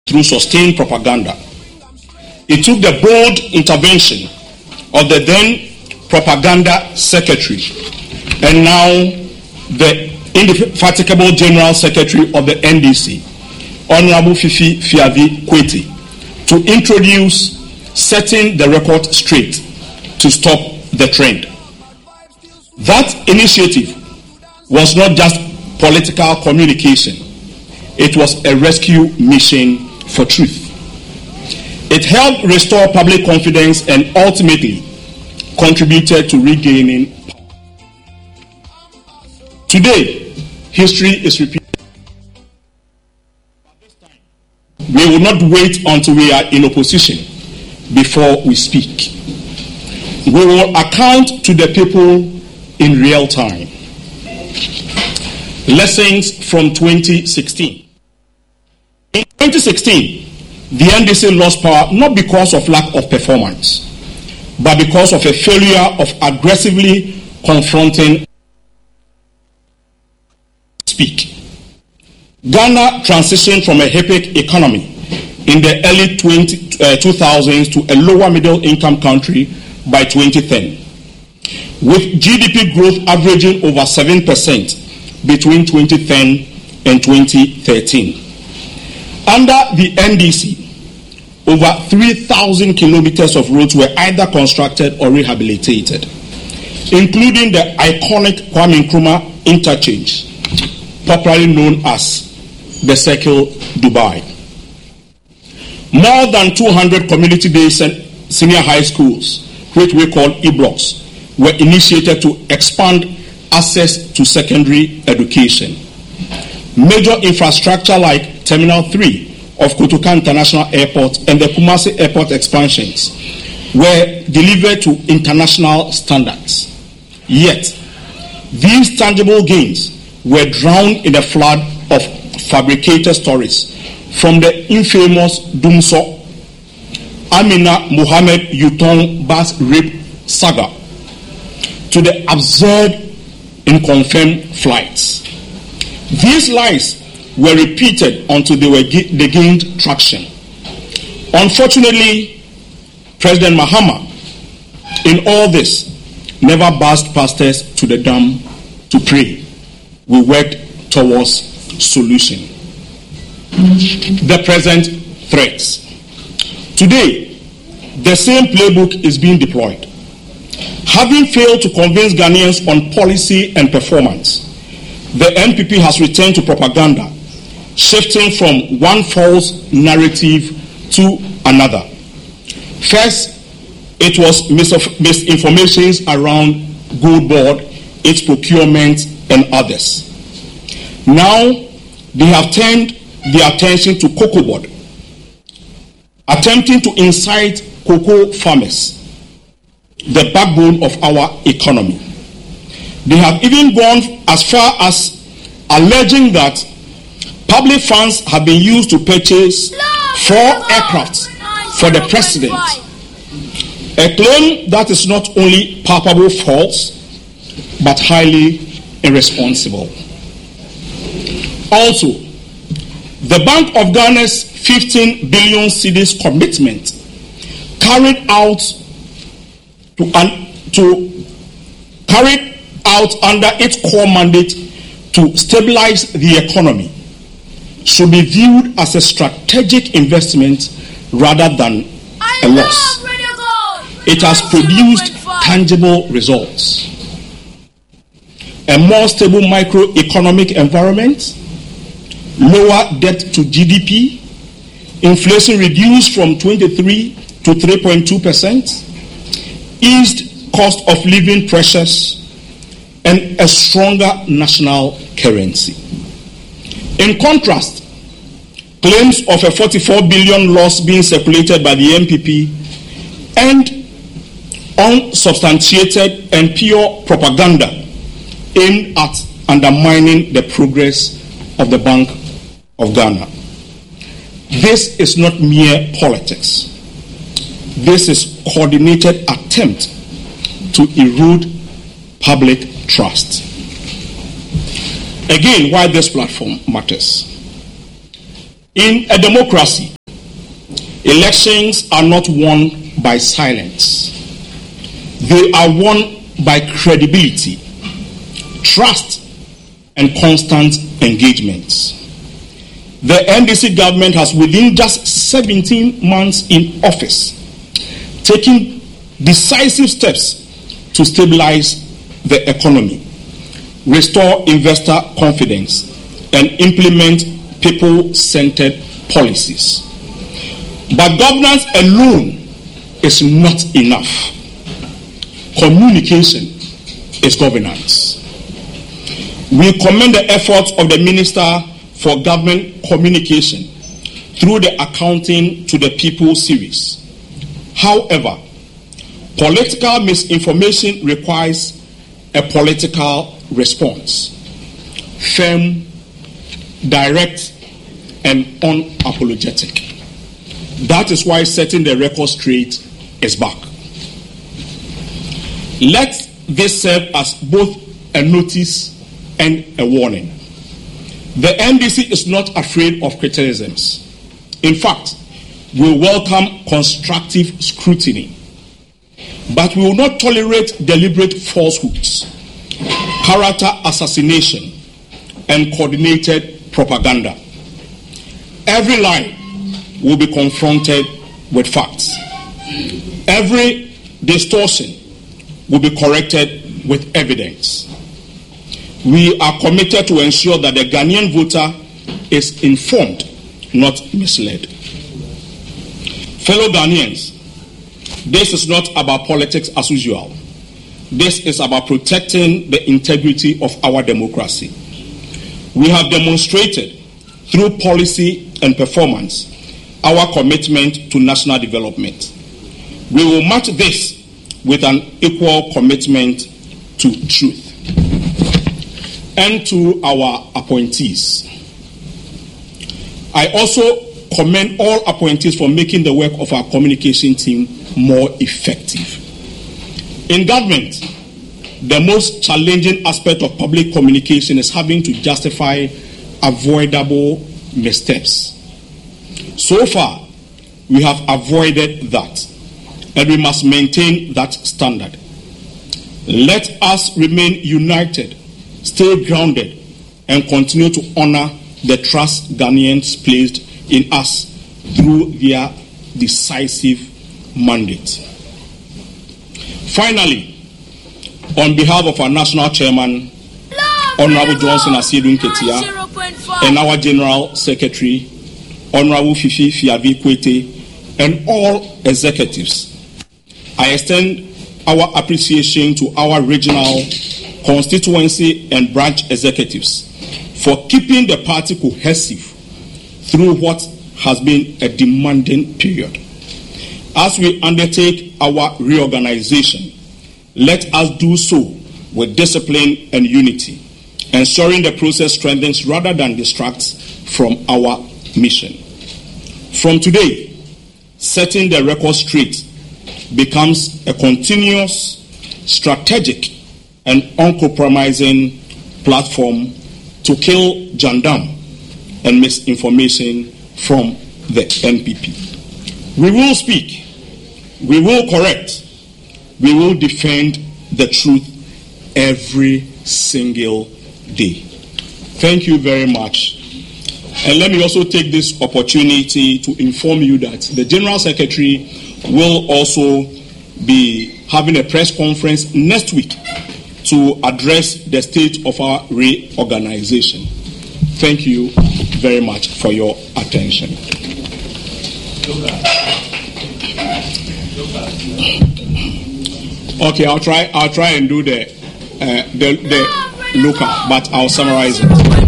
through sustained propaganda. It took the bold intervention of the then propaganda secretary and now the indefatigable general secretary of the NDC, Honorable Fifi Fiavi Kweti, to introduce setting the record straight to stop the trend. That initiative was not just political communication, it was a rescue mission for truth. It helped restore public confidence and ultimately contributed to regaining power. Today, history is repeating. We will not wait until we are in opposition before we speak. We will account to the people in real time. Lessons from 2016. In 2016, the NDC lost power not because of lack of performance, but because of a failure of aggressively confronting speak. Ghana transitioned from a HIPC economy in the early 2000s to a lower middle income country by 2010, with GDP growth averaging over 7% between 2010 and 2013. Under the NDC, over 3,000 kilometers of roads were either constructed or rehabilitated, including the iconic Kwame Nkrumah interchange, popularly known as the Circle Dubai. More than 200 community-based senior high schools, which we call E-blocks, were initiated to expand access to secondary education. Major infrastructure like Terminal 3 of Kotoka International Airport and the Kumasi Airport expansions were delivered to international standards. Yet, these tangible gains were drowned in a flood of fabricated stories, from the infamous Dumso Amina Mohammed Yutong bus rape saga to the absurd unconfirmed flights. These lies were repeated until they gained traction. Unfortunately, President Mahama, in all this, never buzzed pastors to the dam to pray. We worked towards solution. The present threats. Today, the same playbook is being deployed. Having failed to convince Ghanaians on policy and performance, the NPP has returned to propaganda, shifting from one false narrative to another. First, it was misinformations around Gold Board, its procurement, and others. Now, they have turned their attention to Cocoa Board, attempting to incite cocoa farmers, the backbone of our economy. They have even gone as far as alleging that public funds have been used to purchase 4 aircrafts for the president. A claim that is not only palpable false, but highly irresponsible. Also, the Bank of Ghana's 15 billion cedis commitment carried out under its core mandate to stabilize the economy should be viewed as a strategic investment rather than a loss. It has produced tangible results. A more stable microeconomic environment, lower debt to GDP, inflation reduced from 23 to 3.2%, eased cost of living pressures, and a stronger national currency. In contrast, claims of a 44 billion loss being circulated by the NPP and unsubstantiated and pure propaganda aimed at undermining the progress of the Bank of Ghana. This is not mere politics. This is coordinated attempt to erode public trust. Again, why this platform matters. In a democracy, Elections are not won by silence. They are won by credibility, trust, and constant engagement. The NDC government has, within just 17 months in office, taken decisive steps to stabilize the economy, restore investor confidence, and implement people-centered policies. But governance alone is not enough. Communication is governance. We commend the efforts of the Minister for Government Communication through the Accounting to the People series. However, political misinformation requires a political response. Firm, direct, and unapologetic. That is why setting the record straight is back. Let this serve as both a notice and a warning. The NDC is not afraid of criticisms. In fact, we welcome constructive scrutiny. But we will not tolerate deliberate falsehoods, character assassination, and coordinated propaganda. Every lie will be confronted with facts. Every distortion will be corrected with evidence. We are committed to ensure that the Ghanaian voter is informed, not misled. Fellow Ghanaians, this is not about politics as usual. This is about protecting the integrity of our democracy. We have demonstrated through policy and performance our commitment to national development. We will match this with an equal commitment to truth. And to our appointees. I also commend all appointees for making the work of our communication team more effective. In government, the most challenging aspect of public communication is having to justify avoidable missteps. So far, we have avoided that, and we must maintain that standard. Let us remain united, stay grounded, and continue to honor the trust Ghanaians placed in us through their decisive mandate. Finally, on behalf of our national chairman, Honorable Johnson Asiedu Nketia, and our General Secretary, Honorable Fifi Fiavi Kwete, and all executives, I extend our appreciation to our regional, constituency, and branch executives for keeping the party cohesive through what has been a demanding period. As we undertake our reorganization, let us do so with discipline and unity, ensuring the process strengthens rather than distracts from our mission. From today, setting the record straight becomes a continuous, strategic, and uncompromising platform to kill Jandam and misinformation from the NPP. We will speak, we will correct, we will defend the truth every single day. Thank you very much. And let me also take this opportunity to inform you that the General Secretary will also be having a press conference next week to address the state of our reorganization. Thank you very much for your attention. Okay, I'll try and do the local, but I'll summarize it.